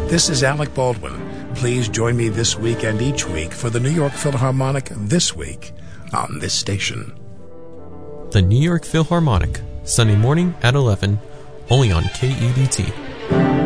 This is Alec Baldwin. Please join me this week and each week for the New York Philharmonic This Week on this station. The New York Philharmonic, Sunday morning at 11, only on KEDT.